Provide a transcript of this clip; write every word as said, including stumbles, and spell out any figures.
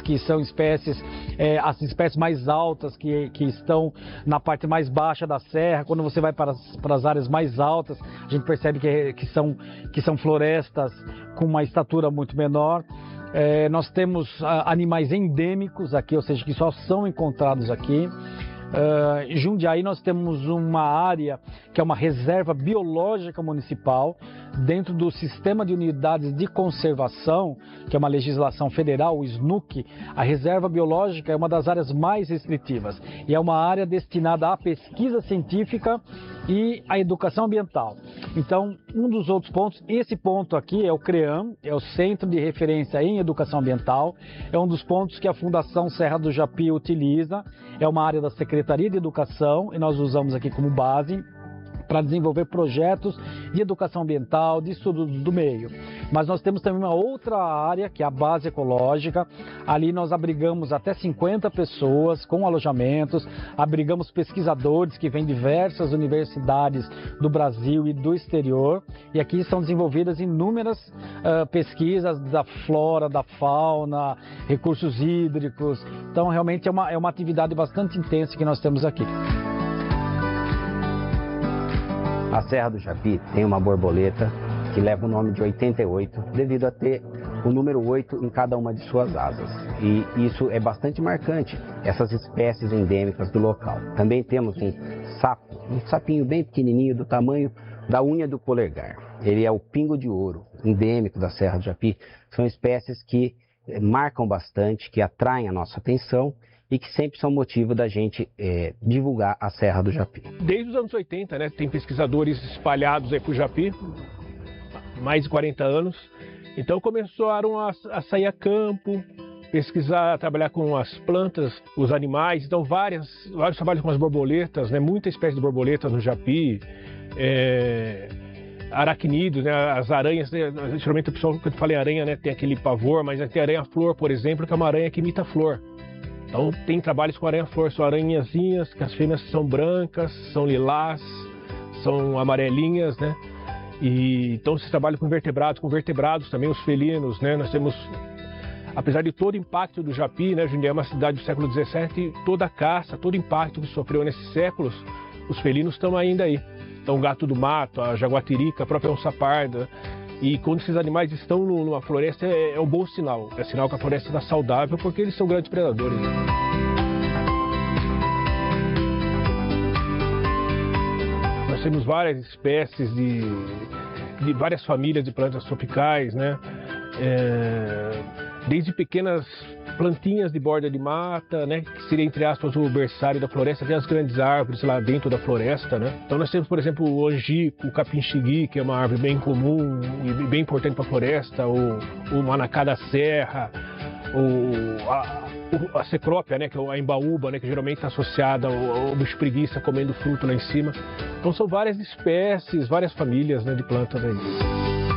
que são espécies, é, as espécies mais altas que, que estão na parte mais baixa da serra. Quando você vai para as, para as áreas mais altas, a gente percebe que, que, são, que são florestas com uma estatura muito menor. É, nós temos ah, animais endêmicos aqui, ou seja, que só são encontrados aqui. Uh, em Jundiaí nós temos uma área que é uma reserva biológica municipal dentro do Sistema de Unidades de Conservação, que é uma legislação federal, o S N U C. A reserva biológica é uma das áreas mais restritivas e é uma área destinada à pesquisa científica e à educação ambiental. Então, um dos outros pontos, esse ponto aqui é o CREAM, é o Centro de Referência em Educação Ambiental, é um dos pontos que a Fundação Serra do Japi utiliza, é uma área da Secretaria de Educação e nós usamos aqui como base para desenvolver projetos de educação ambiental, de estudos do meio. Mas nós temos também uma outra área, que é a base ecológica. Ali nós abrigamos até cinquenta pessoas com alojamentos, abrigamos pesquisadores que vêm de diversas universidades do Brasil e do exterior. E aqui são desenvolvidas inúmeras uh, pesquisas da flora, da fauna, recursos hídricos. Então realmente é uma, é uma atividade bastante intensa que nós temos aqui. A Serra do Japi tem uma borboleta que leva o nome de oitenta e oito, devido a ter o número oito em cada uma de suas asas. E isso é bastante marcante, essas espécies endêmicas do local. Também temos um sapo, um sapinho bem pequenininho do tamanho da unha do polegar. Ele é o pingo de ouro, endêmico da Serra do Japi. São espécies que marcam bastante, que atraem a nossa atenção e que sempre são motivo da gente é, divulgar a Serra do Japi. Desde os anos oitenta, né, tem pesquisadores espalhados aí por Japi, mais de quarenta anos. Então começaram a, a sair a campo, pesquisar, trabalhar com as plantas, os animais. Então várias, vários trabalhos com as borboletas, né, muita espécie de borboletas no Japi. É, aracnídeos, né, as aranhas, né, geralmente o pessoal, quando fala em aranha, né, tem aquele pavor, mas tem aranha-flor, por exemplo, que é uma aranha que imita flor. Então tem trabalhos com aranha-flor, são aranhazinhas, que as fêmeas são brancas, são lilás, são amarelinhas, né? E, então se trabalha com vertebrados, com vertebrados também, os felinos, né? Nós temos, apesar de todo o impacto do Japi, né? Jundiaí é uma cidade do século dezessete, toda a caça, todo o impacto que sofreu nesses séculos, os felinos estão ainda aí. Então o gato do mato, a jaguatirica, a própria onça parda. E quando esses animais estão numa floresta é, é um bom sinal, é sinal que a floresta está saudável porque eles são grandes predadores. Nós temos várias espécies de, de várias famílias de plantas tropicais, né? É, desde pequenas plantinhas de borda de mata, né, que seria, entre aspas, o berçário da floresta, até as grandes árvores lá dentro da floresta, né. Então nós temos, por exemplo, o angico, o capim-xigui, que é uma árvore bem comum e bem importante para a floresta, o, o manacá da serra, o, a, a cecrópia, né, que é a embaúba, né, que geralmente está associada ao, ao bicho preguiça comendo fruto lá em cima. Então são várias espécies, várias famílias, né, de plantas aí.